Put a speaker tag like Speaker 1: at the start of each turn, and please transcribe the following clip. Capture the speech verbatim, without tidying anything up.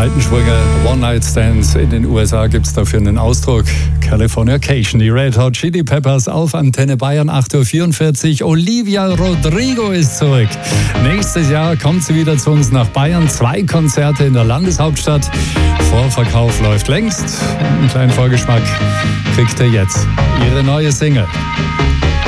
Speaker 1: alten Sprünge. One-Night-Stands in den U S A gibt es dafür einen Ausdruck. Californication. Die Red Hot Chili Peppers auf Antenne Bayern, acht Uhr vierundvierzig. Olivia Rodrigo ist zurück. Nächstes Jahr kommt sie wieder zu uns nach Bayern. Zwei Konzerte in der Landeshauptstadt. Vorverkauf läuft längst. Einen kleinen Vorgeschmack kriegt ihr jetzt. Ihre neue Single.